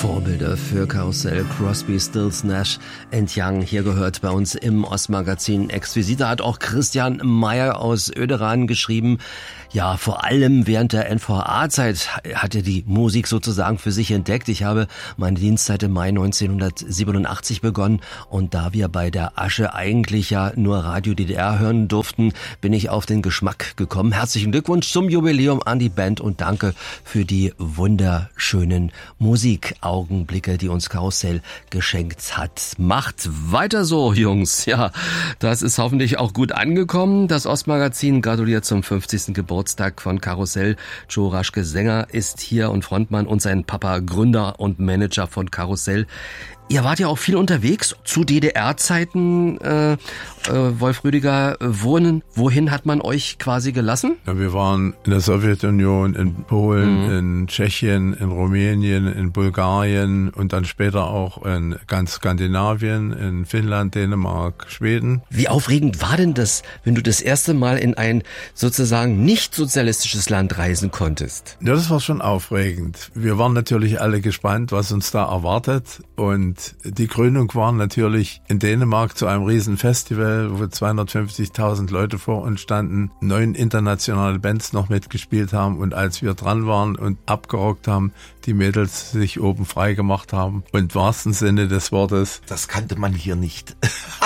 Vorbilder für Karussell, Crosby, Stills, Nash & Young. Hier gehört bei uns im Ostmagazin exquisit. Da hat auch Christian Meyer aus Oederan geschrieben, ja, vor allem während der NVA-Zeit hat er die Musik sozusagen für sich entdeckt. Ich habe meine Dienstzeit im Mai 1987 begonnen und da wir bei der Asche eigentlich ja nur Radio DDR hören durften, bin ich auf den Geschmack gekommen. Herzlichen Glückwunsch zum Jubiläum an die Band und danke für die wunderschönen Musikaugenblicke, die uns Karussell geschenkt hat. Macht weiter so, Jungs. Ja, das ist hoffentlich auch gut angekommen. Das Ostmagazin gratuliert zum 50. Geburtstag von Karussell. Joe Raschke, Sänger, ist hier und Frontmann und sein Papa Gründer und Manager von Karussell. Ihr wart ja auch viel unterwegs zu DDR-Zeiten, Wolf Rüdiger. Wohin hat man euch quasi gelassen? Ja, wir waren in der Sowjetunion, in Polen, in Tschechien, in Rumänien, in Bulgarien und dann später auch in ganz Skandinavien, in Finnland, Dänemark, Schweden. Wie aufregend war denn das, wenn du das erste Mal in ein sozusagen nicht sozialistisches Land reisen konntest? Ja, das war schon aufregend. Wir waren natürlich alle gespannt, was uns da erwartet, und die Krönung war natürlich in Dänemark zu einem riesen Festival, wo 250.000 Leute vor uns standen, 9 internationale Bands noch mitgespielt haben, und als wir dran waren und abgerockt haben, die Mädels sich oben frei gemacht haben, und im wahrsten Sinne des Wortes. Das kannte man hier nicht.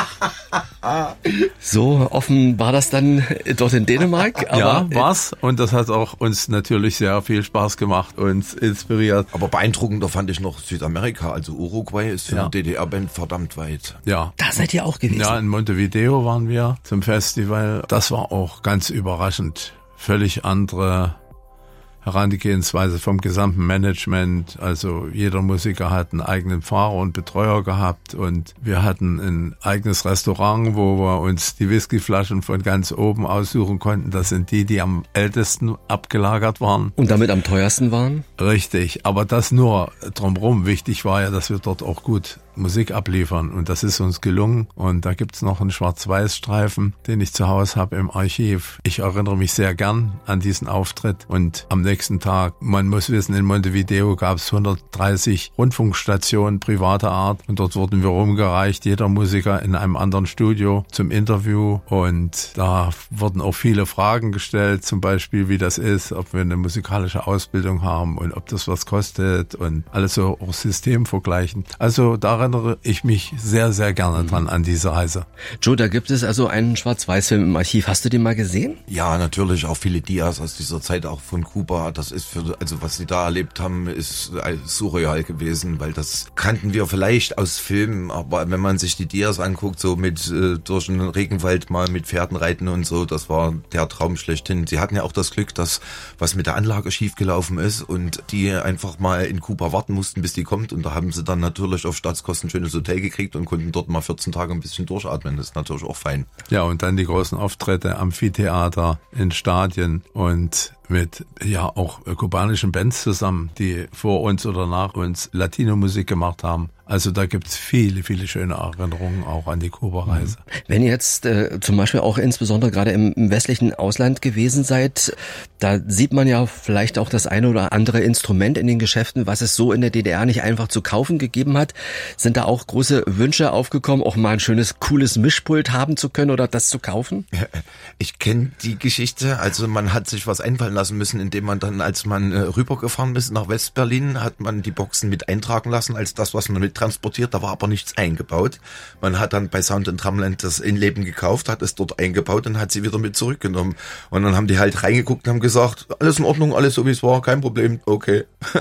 So offen war das dann dort in Dänemark? Aber ja, war's, und das hat auch uns natürlich sehr viel Spaß gemacht, uns inspiriert. Aber beeindruckender fand ich noch Südamerika, also Uruguay ist für eine DDR-Band verdammt weit. Ja. Da seid ihr auch gewesen? Ja, in Montevideo waren wir zum Festival. Das war auch ganz überraschend. Völlig andere Herangehensweise vom gesamten Management. Also jeder Musiker hat einen eigenen Fahrer und Betreuer gehabt, und wir hatten ein eigenes Restaurant, wo wir uns die Whiskyflaschen von ganz oben aussuchen konnten. Das sind die am ältesten abgelagert waren. Und damit am teuersten waren? Richtig, aber das nur drumherum. Wichtig war ja, dass wir dort auch gut Musik abliefern, und das ist uns gelungen. Und da gibt's noch einen Schwarz-Weiß-Streifen, den ich zu Hause habe im Archiv. Ich erinnere mich sehr gern an diesen Auftritt, und am nächsten Tag, man muss wissen, in Montevideo gab's 130 Rundfunkstationen privater Art, und dort wurden wir rumgereicht, jeder Musiker in einem anderen Studio zum Interview, und da wurden auch viele Fragen gestellt, zum Beispiel, wie das ist, ob wir eine musikalische Ausbildung haben und ob das was kostet, und alles so auch systemvergleichend. Also da erinnere ich mich sehr, sehr gerne dran an diese Reise. Joe, da gibt es also einen Schwarz-Weiß-Film im Archiv. Hast du den mal gesehen? Ja, natürlich, auch viele Dias aus dieser Zeit, auch von Kuba. Das ist also was sie da erlebt haben, ist surreal gewesen, weil das kannten wir vielleicht aus Filmen, aber wenn man sich die Dias anguckt, so mit durch den Regenwald mal mit Pferden reiten und so, das war der Traum schlechthin. Sie hatten ja auch das Glück, dass was mit der Anlage schiefgelaufen ist und die einfach mal in Kuba warten mussten, bis die kommt, und da haben sie dann natürlich auf Staatskosten ein schönes Hotel gekriegt und konnten dort mal 14 Tage ein bisschen durchatmen. Das ist natürlich auch fein. Ja, und dann die großen Auftritte, Amphitheater, in Stadien und mit auch kubanischen Bands zusammen, die vor uns oder nach uns Latino-Musik gemacht haben. Also da gibt's viele, viele schöne Erinnerungen auch an die Kuba-Reise. Wenn ihr jetzt zum Beispiel auch insbesondere gerade im westlichen Ausland gewesen seid, da sieht man ja vielleicht auch das eine oder andere Instrument in den Geschäften, was es so in der DDR nicht einfach zu kaufen gegeben hat. Sind da auch große Wünsche aufgekommen, auch mal ein schönes, cooles Mischpult haben zu können oder das zu kaufen? Ich kenne die Geschichte. Also man hat sich was einfallen lassen müssen, indem man dann, als man rübergefahren ist nach Westberlin, hat man die Boxen mit eintragen lassen als das, was man mit transportiert, da war aber nichts eingebaut. Man hat dann bei Sound & Drumland das Innenleben gekauft, hat es dort eingebaut und hat sie wieder mit zurückgenommen. Und dann haben die halt reingeguckt und haben gesagt, alles in Ordnung, alles so wie es war, kein Problem, okay.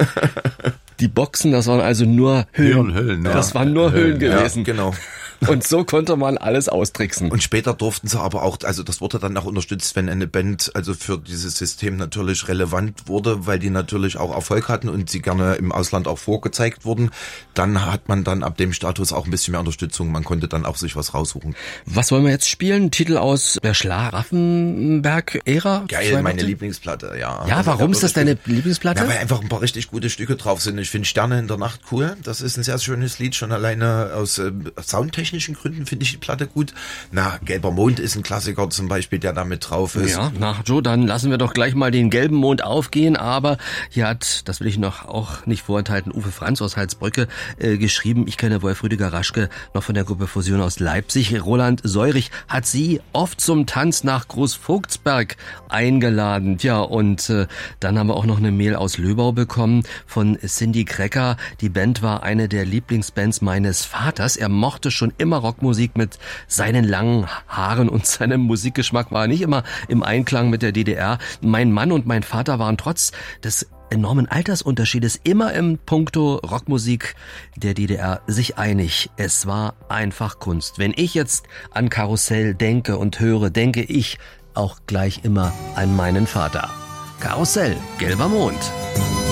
Die Boxen, das waren also nur Hüllen. Das waren nur Hüllen gewesen. Ja, genau. Und so konnte man alles austricksen. Und später durften sie aber auch, also das wurde dann auch unterstützt, wenn eine Band also für dieses System natürlich relevant wurde, weil die natürlich auch Erfolg hatten und sie gerne im Ausland auch vorgezeigt wurden, dann hat man dann ab dem Status auch ein bisschen mehr Unterstützung. Man konnte dann auch sich was raussuchen. Was wollen wir jetzt spielen? Titel aus der Schlaraffenberg-Ära? Geil, meine Lieblingsplatte, ja. Ja, warum ist das deine Lieblingsplatte? Ja, weil einfach ein paar richtig gute Stücke drauf sind. Ich finde Sterne in der Nacht cool. Das ist ein sehr schönes Lied, schon alleine aus Soundtechnik technischen Gründen finde ich die Platte gut. Na, Gelber Mond ist ein Klassiker zum Beispiel, der da mit drauf ist. Ja, na Joe, dann lassen wir doch gleich mal den gelben Mond aufgehen, aber hier hat, das will ich noch auch nicht vorenthalten, Uwe Franz aus Heilsbrücke geschrieben. Ich kenne Wolf Rüdiger Raschke noch von der Gruppe Fusion aus Leipzig. Roland Seurich hat sie oft zum Tanz nach Großvogtsberg eingeladen. Ja, und dann haben wir auch noch eine Mail aus Löbau bekommen von Cindy Krecker. Die Band war eine der Lieblingsbands meines Vaters. Er mochte schon immer Rockmusik. Mit seinen langen Haaren und seinem Musikgeschmack war er nicht immer im Einklang mit der DDR. Mein Mann und mein Vater waren trotz des enormen Altersunterschiedes immer im Punkto Rockmusik der DDR sich einig. Es war einfach Kunst. Wenn ich jetzt an Karussell denke und höre, denke ich auch gleich immer an meinen Vater. Karussell, Gelber Mond.